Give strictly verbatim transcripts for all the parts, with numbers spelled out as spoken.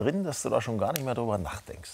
drin, dass du da schon gar nicht mehr drüber nachdenkst?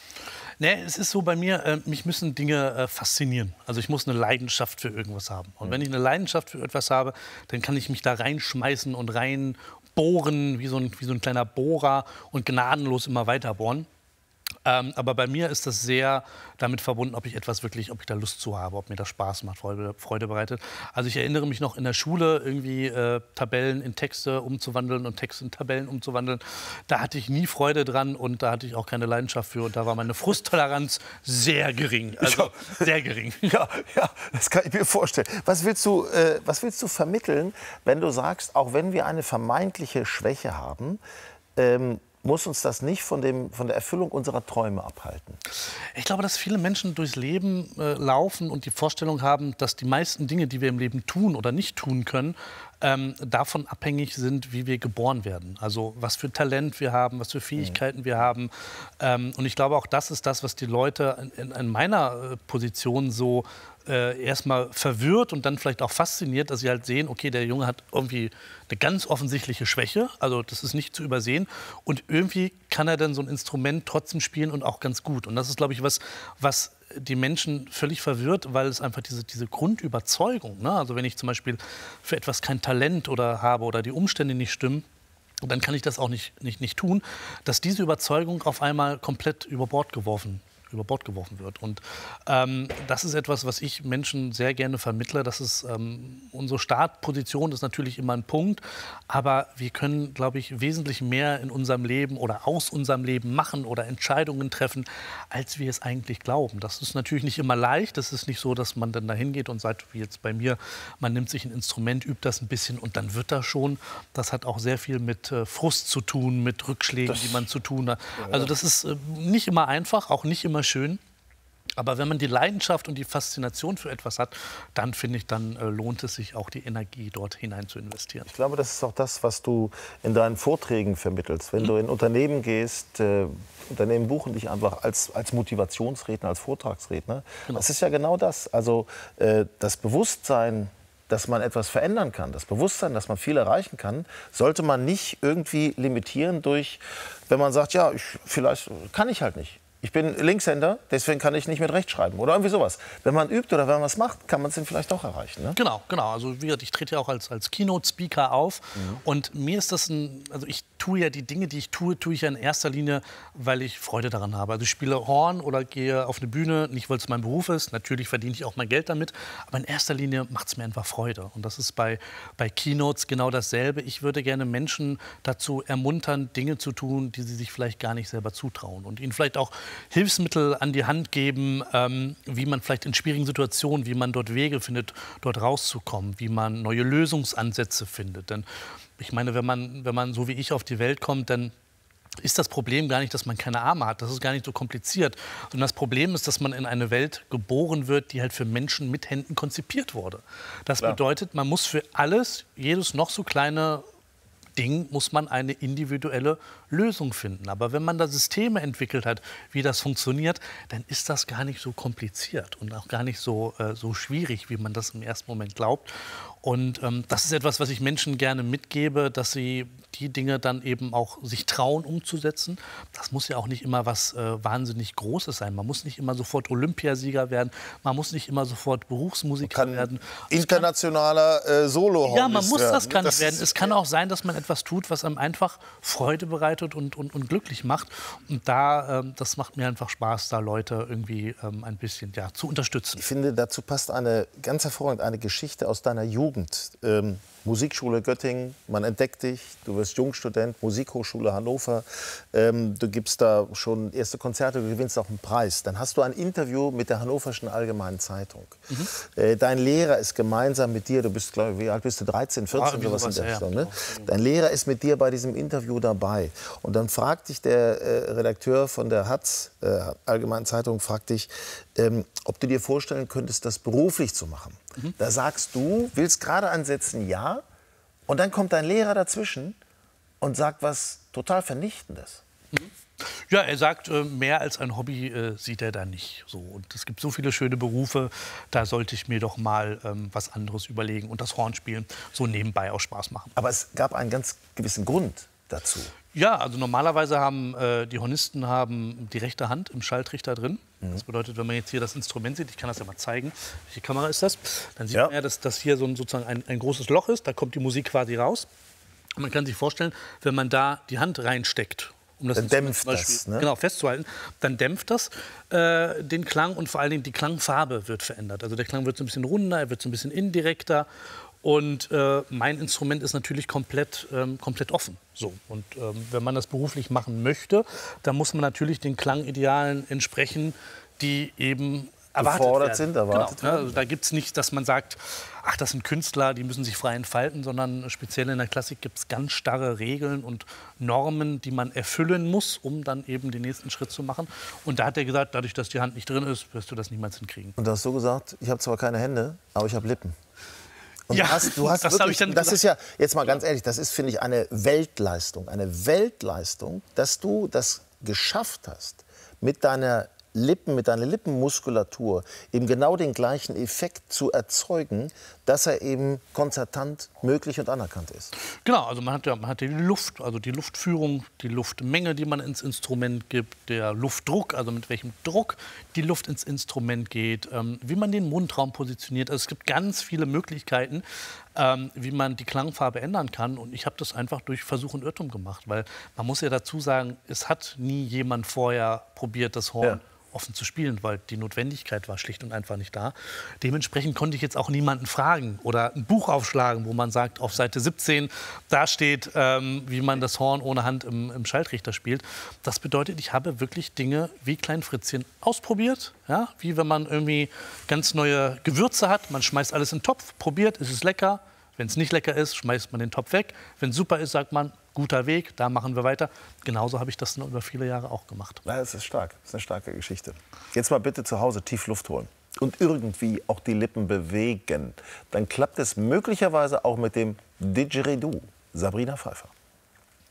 Nee, es ist so bei mir, äh, mich müssen Dinge äh, faszinieren. Also ich muss eine Leidenschaft für irgendwas haben. Und wenn ich eine Leidenschaft für etwas habe, dann kann ich mich da reinschmeißen und reinbohren, wie so ein, wie so ein kleiner Bohrer und gnadenlos immer weiter bohren. Ähm, aber bei mir ist das sehr damit verbunden, ob ich etwas wirklich, ob ich da Lust zu habe, ob mir das Spaß macht, Freude, Freude bereitet. Also ich erinnere mich noch in der Schule irgendwie äh, Tabellen in Texte umzuwandeln und Texte in Tabellen umzuwandeln. Da hatte ich nie Freude dran und da hatte ich auch keine Leidenschaft für und da war meine Frusttoleranz sehr gering, also ja. sehr gering. Ja, ja, das kann ich mir vorstellen. Was willst du, äh, was willst du vermitteln, wenn du sagst, auch wenn wir eine vermeintliche Schwäche haben, ähm, muss uns das nicht von, dem, von der Erfüllung unserer Träume abhalten? Ich glaube, dass viele Menschen durchs Leben äh, laufen und die Vorstellung haben, dass die meisten Dinge, die wir im Leben tun oder nicht tun können, ähm, davon abhängig sind, wie wir geboren werden. Also was für Talent wir haben, was für Fähigkeiten mhm. wir haben. Ähm, und ich glaube, auch das ist das, was die Leute in, in meiner äh, Position so äh, erstmal verwirrt und dann vielleicht auch fasziniert, dass sie halt sehen, okay, der Junge hat irgendwie eine ganz offensichtliche Schwäche, also das ist nicht zu übersehen. Und irgendwie kann er dann so ein Instrument trotzdem spielen und auch ganz gut. Und das ist, glaube ich, was, was die Menschen völlig verwirrt, weil es einfach diese, diese Grundüberzeugung, ne? Also wenn ich zum Beispiel für etwas kein Talent oder habe oder die Umstände nicht stimmen, dann kann ich das auch nicht, nicht, nicht tun, dass diese Überzeugung auf einmal komplett über Bord geworfen über Bord geworfen wird. Und ähm, das ist etwas, was ich Menschen sehr gerne vermittle. Das ist ähm, unsere Startposition ist natürlich immer ein Punkt, aber wir können, glaube ich, wesentlich mehr in unserem Leben oder aus unserem Leben machen oder Entscheidungen treffen, als wir es eigentlich glauben. Das ist natürlich nicht immer leicht. Es ist nicht so, dass man dann dahin geht und sagt, wie jetzt bei mir, man nimmt sich ein Instrument, übt das ein bisschen und dann wird das schon. Das hat auch sehr viel mit äh, Frust zu tun, mit Rückschlägen, das, die man zu tun hat. Also das ist äh, nicht immer einfach, auch nicht immer schön. Aber wenn man die Leidenschaft und die Faszination für etwas hat, dann finde ich, dann äh, lohnt es sich auch, die Energie dort hinein zu investieren. Ich glaube, das ist auch das, was du in deinen Vorträgen vermittelst. Wenn mhm. du in Unternehmen gehst, äh, Unternehmen buchen dich einfach als, als Motivationsredner, als Vortragsredner. Genau. Das ist ja genau das. Also äh, das Bewusstsein, dass man etwas verändern kann, das Bewusstsein, dass man viel erreichen kann, sollte man nicht irgendwie limitieren durch, wenn man sagt, ja, ich, vielleicht kann ich halt nicht. Ich bin Linkshänder, deswegen kann ich nicht mit rechts schreiben oder irgendwie sowas. Wenn man übt oder wenn man was macht, kann man es dann vielleicht doch erreichen. Ne? Genau, genau. Also wie gesagt, ich trete ja auch als, als Keynote-Speaker auf. Mhm. Und mir ist das ein, also ich tue ja die Dinge, die ich tue, tue ich ja in erster Linie, weil ich Freude daran habe. Also ich spiele Horn oder gehe auf eine Bühne, nicht weil es mein Beruf ist. Natürlich verdiene ich auch mein Geld damit. Aber in erster Linie macht es mir einfach Freude. Und das ist bei, bei Keynotes genau dasselbe. Ich würde gerne Menschen dazu ermuntern, Dinge zu tun, die sie sich vielleicht gar nicht selber zutrauen. Und ihnen vielleicht auch Hilfsmittel an die Hand geben, ähm, wie man vielleicht in schwierigen Situationen, wie man dort Wege findet, dort rauszukommen, wie man neue Lösungsansätze findet. Denn ich meine, wenn man, wenn man so wie ich auf die Welt kommt, dann ist das Problem gar nicht, dass man keine Arme hat. Das ist gar nicht so kompliziert. Sondern das Problem ist, dass man in eine Welt geboren wird, die halt für Menschen mit Händen konzipiert wurde. Das Klar. bedeutet, man muss für alles, jedes noch so kleine Ding muss man eine individuelle Lösung finden. Aber wenn man da Systeme entwickelt hat, wie das funktioniert, dann ist das gar nicht so kompliziert und auch gar nicht so, äh, so schwierig, wie man das im ersten Moment glaubt. Und ähm, das ist etwas, was ich Menschen gerne mitgebe, dass sie die Dinge dann eben auch sich trauen umzusetzen. Das muss ja auch nicht immer was äh, wahnsinnig Großes sein. Man muss nicht immer sofort Olympiasieger werden. Man muss nicht immer sofort Berufsmusiker man kann werden. Internationaler äh, Solo-Hornist Ja, man muss werden. das gar nicht das werden. Es kann auch sein, dass man etwas tut, was einem einfach Freude bereitet und, und, und glücklich macht. Und da, ähm, das macht mir einfach Spaß, da Leute irgendwie ähm, ein bisschen ja, zu unterstützen. Ich finde, dazu passt eine ganz hervorragend eine Geschichte aus deiner Jugend. Ähm, Musikschule Göttingen, man entdeckt dich, du wirst Jungstudent, Musikhochschule Hannover, ähm, du gibst da schon erste Konzerte, du gewinnst auch einen Preis. Dann hast du ein Interview mit der Hannoverschen Allgemeinen Zeitung. Mhm. Äh, dein Lehrer ist gemeinsam mit dir, du bist, glaube ich, wie alt bist du, dreizehn, vierzehn, ah, sowas in der ja, Richtung, ja. ne? Dein Lehrer ist mit dir bei diesem Interview dabei. Und dann fragt dich der äh, Redakteur von der Hatz, äh, Allgemeinen Zeitung, fragt dich, ähm, ob du dir vorstellen könntest, das beruflich zu machen. Mhm. Da sagst du, willst gerade ansetzen, ja, und dann kommt dein Lehrer dazwischen und sagt was total Vernichtendes. Mhm. Ja, er sagt, äh, mehr als ein Hobby äh, sieht er da nicht. So. Und es gibt so viele schöne Berufe, da sollte ich mir doch mal ähm, was anderes überlegen und das Hornspielen so nebenbei auch Spaß machen. Aber es gab einen ganz gewissen Grund, dazu? Ja, also normalerweise haben äh, die Hornisten haben die rechte Hand im Schalltrichter drin. Mhm. Das bedeutet, wenn man jetzt hier das Instrument sieht, ich kann das ja mal zeigen, welche Kamera ist das, dann sieht ja. man ja, dass das hier so ein, sozusagen ein, ein großes Loch ist, da kommt die Musik quasi raus. Und man kann sich vorstellen, wenn man da die Hand reinsteckt, um das dann dämpft zum Beispiel, das, ne? genau, festzuhalten, dann dämpft das äh, den Klang und vor allen Dingen die Klangfarbe wird verändert. Also der Klang wird so ein bisschen runder, er wird so ein bisschen indirekter. Und äh, mein Instrument ist natürlich komplett, ähm, komplett offen. So. Und ähm, wenn man das beruflich machen möchte, dann muss man natürlich den Klangidealen entsprechen, die eben erwartet gefordert werden. sind, erwartet genau. werden. Also da gibt es nicht, dass man sagt, ach, das sind Künstler, die müssen sich frei entfalten, sondern speziell in der Klassik gibt es ganz starre Regeln und Normen, die man erfüllen muss, um dann eben den nächsten Schritt zu machen. Und da hat er gesagt, dadurch, dass die Hand nicht drin ist, wirst du das niemals hinkriegen. Und da hast du gesagt, ich habe zwar keine Hände, aber ich habe Lippen. Und ja, du hast, du hast das wirklich, ich dann das gesagt. ist ja, jetzt mal ganz ehrlich, das ist, finde ich, eine Weltleistung. Eine Weltleistung, dass du das geschafft hast, mit deiner Lippen, mit deiner Lippenmuskulatur eben genau den gleichen Effekt zu erzeugen, dass er eben konzertant möglich und anerkannt ist. Genau, also man hat ja, man hat ja die Luft, also die Luftführung, die Luftmenge, die man ins Instrument gibt, der Luftdruck, also mit welchem Druck die Luft ins Instrument geht, ähm, wie man den Mundraum positioniert. Also es gibt ganz viele Möglichkeiten, ähm, wie man die Klangfarbe ändern kann. Und ich habe das einfach durch Versuch und Irrtum gemacht, weil man muss ja dazu sagen, es hat nie jemand vorher probiert, das Horn ja. offen zu spielen, weil die Notwendigkeit war schlicht und einfach nicht da. Dementsprechend konnte ich jetzt auch niemanden fragen oder ein Buch aufschlagen, wo man sagt, auf Seite siebzehn, da steht, ähm, wie man das Horn ohne Hand im, im Schalltrichter spielt. Das bedeutet, ich habe wirklich Dinge wie Klein Fritzchen ausprobiert, ja? Wie wenn man irgendwie ganz neue Gewürze hat, man schmeißt alles in den Topf, probiert, ist es lecker. Wenn es nicht lecker ist, schmeißt man den Topf weg. Wenn es super ist, sagt man, guter Weg, da machen wir weiter. Genauso habe ich das dann über viele Jahre auch gemacht. Ja, das ist stark, das ist eine starke Geschichte. Jetzt mal bitte zu Hause tief Luft holen und irgendwie auch die Lippen bewegen. Dann klappt es möglicherweise auch mit dem Didgeridoo. Sabrina Pfeiffer.